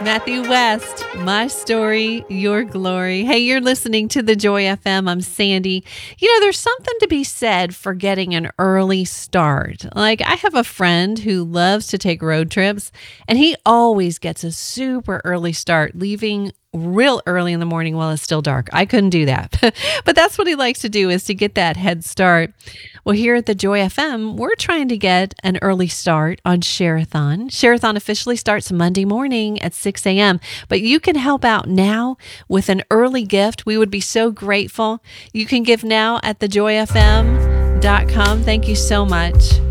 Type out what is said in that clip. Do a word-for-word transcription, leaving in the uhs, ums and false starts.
Matthew West, My Story, Your Glory. Hey, you're listening to the Joy F M. I'm Sandy. You know, there's something to be said for getting an early start. Like, I have a friend who loves to take road trips, and he always gets a super early start, leaving real early in the morning while it's still dark. I couldn't do that. But that's what he likes to do, is to get that head start. Well, here at the Joy F M, we're trying to get an early start on Share-a-thon. Share-a-thon officially starts Monday morning at six a.m., but you can help out now with an early gift. We would be so grateful. You can give now at the joy f m dot com. Thank you so much.